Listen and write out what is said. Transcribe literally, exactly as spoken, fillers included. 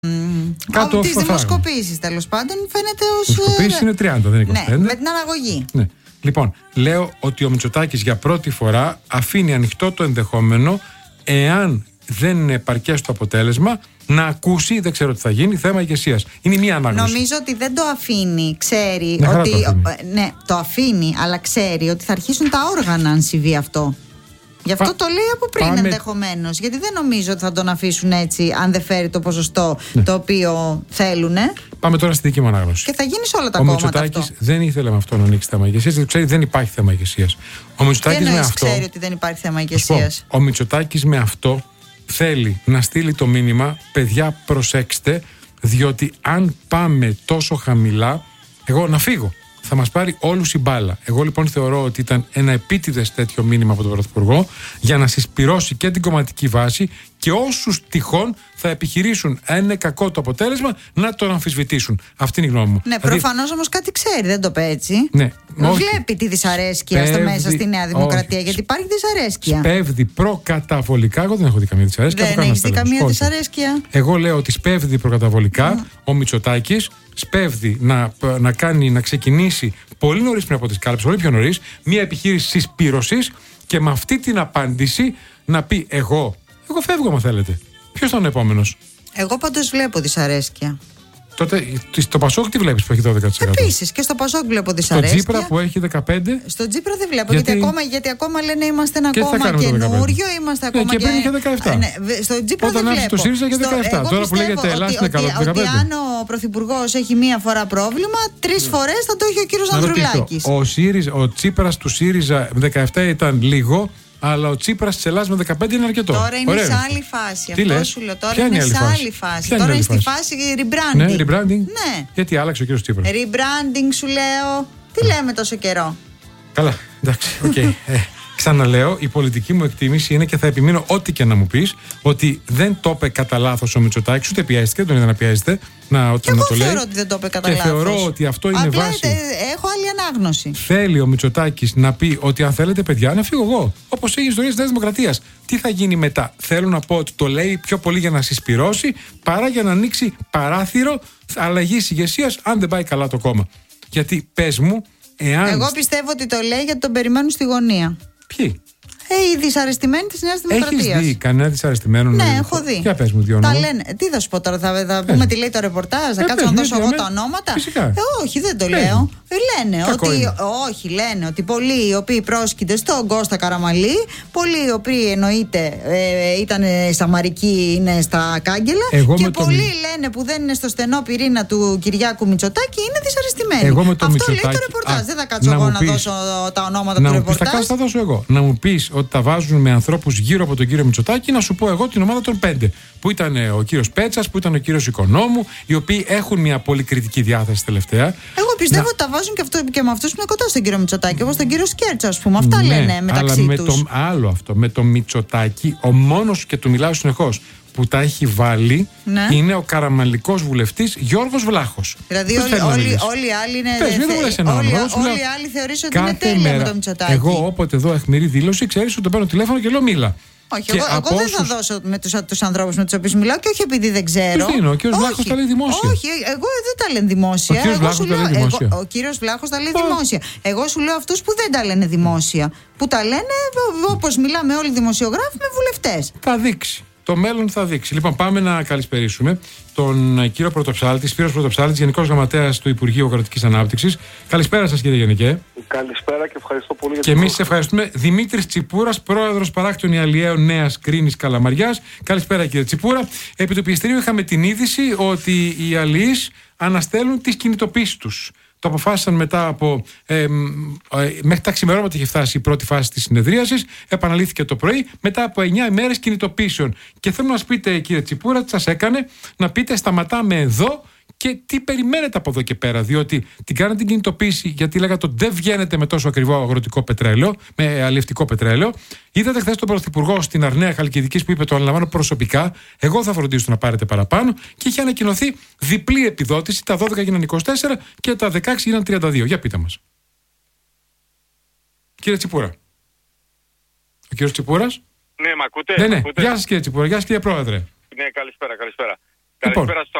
Κάτω από τις δημοσκοπήσεις, τέλος πάντων, φαίνεται ως. Οι δημοσκοπήσεις είναι τριάντα, δεν είναι είκοσι πέντε. Ναι, με την αναγωγή. Ναι. Λοιπόν, λέω ότι ο Μητσοτάκης για πρώτη φορά αφήνει ανοιχτό το ενδεχόμενο, εάν δεν είναι επαρκές το αποτέλεσμα, να ακούσει, δεν ξέρω τι θα γίνει, θέμα ηγεσίας. Είναι μία ανάγνωση. Νομίζω ότι δεν το αφήνει, ξέρει Ναι, ότι. το αφήνει. Ναι, το αφήνει, αλλά ξέρει ότι θα αρχίσουν τα όργανα αν συμβεί αυτό. Γι' αυτό Πα... το λέει από πριν Πάμε... ενδεχομένως. Γιατί δεν νομίζω ότι θα τον αφήσουν έτσι, αν δεν φέρει το ποσοστό ναι. το οποίο θέλουν. Πάμε τώρα στη δική μου ανάγνωση. Και θα γίνει σε όλα τα ο κόμματα. Ο Μητσοτάκης δεν ήθελε με αυτό να ανοίξει θέμα ηγεσίας, γιατί ξέρει δεν υπάρχει θέμα ηγεσίας. Ο Μητσοτάκης με αυτό. ξέρει ότι δεν υπάρχει θέμα ηγεσίας. Ο Μητσοτάκης με αυτό θέλει να στείλει το μήνυμα, παιδιά, προσέξτε, διότι αν πάμε τόσο χαμηλά, εγώ να φύγω. Θα μας πάρει όλους η μπάλα. Εγώ λοιπόν θεωρώ ότι ήταν ένα επίτηδες τέτοιο μήνυμα από τον Πρωθυπουργό για να συσπυρώσει και την κομματική βάση και όσους τυχόν θα επιχειρήσουν, αν είναι κακό το αποτέλεσμα, να τον αμφισβητήσουν. Αυτή είναι η γνώμη μου. Ναι, δηλαδή, προφανώς όμως κάτι ξέρει, δεν το είπε έτσι. Ναι, βλέπει τη δυσαρέσκεια σπέβδει, στα μέσα στη Νέα Δημοκρατία, όχι, γιατί υπάρχει δυσαρέσκεια. Σπέβδει προκαταβολικά, εγώ δεν έχω δει καμία δυσαρέσκεια. Δεν έχει δει καμία δυσαρέσκεια. Εγώ λέω ότι σπέβδει προκαταβολικά mm. ο Μητσοτάκης, σπέβδει να, να, κάνει, να ξεκινήσει πολύ νωρίς πριν από τις κάλπες, πολύ πιο νωρίς, μια επιχείρηση συσπήρωσης και με αυτή την απάντηση να πει εγώ, εγώ φεύγω άμα θέλετε. Ποιος θα είναι ο επόμενος? Εγώ πάντως βλέπω δυσαρέσκεια. Τότε στο Πασόκ τι βλέπεις που έχει δώδεκα τοις εκατό? Επίσης και στο Πασόκ βλέπω δυσαρέσκεια. Στο Τσίπρα που έχει δεκαπέντε τοις εκατό. Στο Τσίπρα δεν βλέπω, γιατί... Γιατί, ακόμα, γιατί ακόμα λένε είμαστε ένα και κόμμα καινούριο, είμαστε ακόμα. Ναι, και πριν είχε δεκαεπτά. Ναι, στο Τσίπρα όταν δεν βλέπω. Στο ΣΥΡΙΖΑ είχε δεκαεπτά. Στο... Τώρα που λέγεται Ελλάδα είναι καλό. Ότι, ότι αν ο Πρωθυπουργός έχει μία φορά πρόβλημα, τρεις φορές θα το έχει ο κύριος Ανδρουλάκης. Ο, ΣΥΡΙΖΑ, ο Τσίπρας του ΣΥΡΙΖΑ δεκαεπτά ήταν λίγο. Αλλά ο Τσίπρας της Ελλάδας με δεκαπέντε είναι αρκετό. Τώρα είναι Ωραία. σε άλλη φάση. Τι Αυτό λες? σου λέω. Τώρα Ποια είναι, είναι σε άλλη άλλη φάση. Ποια Τώρα είναι είναι στη φάση rebranding. Ναι, rebranding. Ναι. Γιατί άλλαξε ο κύριος Τσίπρας. Rebranding σου λέω. Τι λέμε τόσο καιρό? Καλά, εντάξει, οκ. Okay. ε, ξαναλέω, η πολιτική μου εκτίμηση είναι και θα επιμείνω ό,τι και να μου πεις, ότι δεν το είπε κατά λάθος ο Μητσοτάκης, ούτε πιέστηκε, δεν είδα να πιέζεται. Να, και εγώ να το θεωρώ λέει. ότι δεν το είπε κατά και λάθος. θεωρώ ότι αυτό είναι Απλά βάση. έχω άλλη ανάγνωση. Θέλει ο Μητσοτάκης να πει ότι αν θέλετε, παιδιά, να φύγω εγώ. Όπως έχει η ιστορία της Νέας Δημοκρατίας. Τι θα γίνει μετά? Θέλω να πω ότι το λέει πιο πολύ για να συσπυρώσει παρά για να ανοίξει παράθυρο αλλαγής ηγεσίας, αν δεν πάει καλά το κόμμα. Γιατί πες μου, εάν. Εγώ πιστεύω ότι το λέει γιατί τον περιμένουν στη γωνία. Ποιοι? Ε, οι δυσαρεστημένοι της Νέας Δημοκρατίας. Έχεις δει κανένα δυσαρεστημένο? Ναι, να... έχω δει. Για πες μου δύο τα ονόματα. λένε. Τι θα σου πω τώρα, θα, θα πούμε τι λέει το ρεπορτάζ, θα ε, κάτσω πες, να δώσω ναι, εγώ ναι, τα ονόματα. Φυσικά. Ε, όχι, δεν το πες λέω. μου. Ε, λένε Κακό ότι. είναι. Όχι, λένε ότι πολλοί οι οποίοι πρόσκυνται στον Κώστα Καραμαλή, πολλοί οι οποίοι εννοείται ε, ήταν σαμαρικοί, είναι στα κάγκελα. Εγώ και το πολλοί μη... λένε που δεν είναι στο στενό πυρήνα του Κυριάκου Μητσοτάκη είναι δυσαρεστημένοι. Εγώ με το Αυτό Μητσοτάκη... λέει το ρεπορτάζ. Α, δεν θα κάτσω να εγώ να πεις... δώσω τα ονόματα να του μου πεις, ρεπορτάζ. θα, θα δώσω εγώ. Να μου πεις ότι τα βάζουν με ανθρώπους γύρω από τον κύριο Μητσοτάκη, να σου πω εγώ την ομάδα των πέντε. Που ήταν ο κύριος Πέτσας, που ήταν ο κύριος Οικονόμου, οι οποίοι έχουν μια πολύ κριτική διάθεση τελευταία. Εγώ πιστεύω να... ότι τα βάζουν και, αυτό, και με αυτούς που είναι κοντά στον κύριο Μητσοτάκη, όπως τον κύριο Σκέρτσα, ας πούμε. Αυτά ναι, λένε μεταξύ αλλά με τους. το άλλο αυτό, με το Μητσοτάκη, ο μόνος, και του μιλάω συνεχώς, που τα έχει βάλει, ναι, είναι ο καραμαλικός βουλευτής Γιώργος Βλάχος. Δηλαδή όλοι, όλοι, όλοι οι άλλοι είναι. Πες, μην το λες ένα όλοι, όνομα, όλοι οι άλλοι θεωρείς ότι είναι τέλεια μέρα, με το Μητσοτάκη. Εγώ όποτε δω αιχμηρή δήλωση, ξέρεις ότι το παίρνω τηλέφωνο και λέω μίλα. Όχι, εγώ, εγώ δεν θα δώσω με τους, τους ανθρώπους με τους οποίους μιλάω και όχι επειδή δεν ξέρω. Τι είναι, ο κύριος Βλάχος τα λέει δημόσια. Όχι, εγώ δεν τα λένε δημόσια. Ο κύριος εγώ Βλάχος σου τα λέει λέω, δημόσια. Εγώ, ο κύριος Βλάχος τα λέει δημόσια. Εγώ σου λέω αυτούς που δεν τα λένε δημόσια. Που τα λένε όπως μιλάμε όλοι οι δημοσιογράφοι με βουλευτές. Θα δείξει. Το μέλλον θα δείξει. Λοιπόν, πάμε να καλησπερίσουμε τον κύριο Πρωτοψάλτη, Σπύρος Πρωτοψάλτης, Γενικός Γραμματέας του Υπουργείου Αγροτικής Ανάπτυξης. Καλησπέρα σας, κύριε Γενικέ. Καλησπέρα και ευχαριστώ πολύ για την. Και εμείς σας ευχαριστούμε. Δημήτρης Τσιπούρας, Πρόεδρος Παράκτων Ιαλιαίων Νέας Κρίνης Καλαμαριάς. Καλησπέρα, κύριε Τσιπούρα. Επί του πιεστηρίου είχαμε την είδηση ότι οι αλληλείς αναστέλνουν τις κινητοποίησεις τους. Το αποφάσισαν μετά από. Ε, ε, μέχρι τα ξημερώματα είχε φτάσει η πρώτη φάση της συνεδρίασης. Επαναλήφθηκε το πρωί, μετά από εννιά ημέρες κινητοποίησεων. Και θέλω να μας πείτε, κύριε Τσιπούρα, τι σας έκανε να πείτε σταματάμε εδώ και τι περιμένετε από εδώ και πέρα. Διότι την κάνατε την κινητοποίηση, γιατί λέγατε ότι δεν βγαίνετε με τόσο ακριβό αγροτικό πετρέλαιο, με αλλιευτικό πετρέλαιο. Είδατε χθες τον Πρωθυπουργό στην Αρναία Χαλκιδικής που είπε: το αναλαμβάνω προσωπικά. Εγώ θα φροντίσω να πάρετε παραπάνω. Και είχε ανακοινωθεί διπλή επιδότηση. Τα δώδεκα γίνανε είκοσι τέσσερα και τα δεκαέξι γίνανε τριάντα δύο. Για πείτε μας. Κύριε Τσιπούρα. Ο κύριος Τσιπούρας. Ναι, μ' ακούτε? Ναι, ναι. Ακούτε? Γεια σας, κύριε Τσιπούρα. Γεια σας, κύριε Πρόεδρε. Ναι, καλησπέρα, καλησπέρα. Καλησπέρα.